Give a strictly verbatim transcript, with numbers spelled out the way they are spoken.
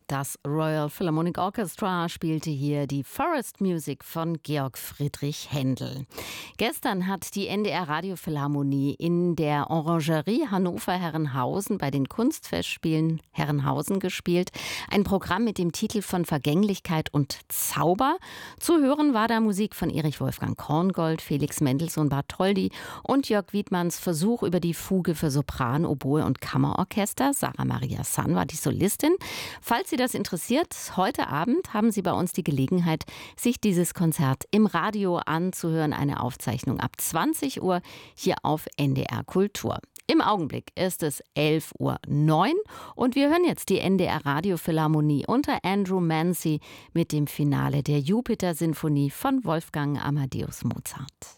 Das Royal Philharmonic Orchestra spielte hier die Forest Music von Georg Friedrich Händel. Gestern hat die N D R Radiophilharmonie in der Orangerie Hannover-Herrenhausen bei den Kunstfestspielen Herrenhausen gespielt. Ein Programm mit dem Titel von Vergänglichkeit und Zauber. Zu hören war da Musik von Erich Wolfgang Korngold, Felix Mendelssohn Bartholdy und Jörg Wiedmanns Versuch über die Fuge für Sopran, Oboe und Kammerorchester. Sarah Maria Sann war die Solistin. Falls Sie das interessiert, heute Abend haben Sie bei uns die Gelegenheit, sich dieses Konzert im Radio anzuhören. Eine Aufzeichnung ab zwanzig Uhr hier auf N D R Kultur. Im Augenblick ist es elf Uhr neun und wir hören jetzt die N D R Radiophilharmonie unter Andrew Mancy mit dem Finale der Jupiter-Sinfonie von Wolfgang Amadeus Mozart.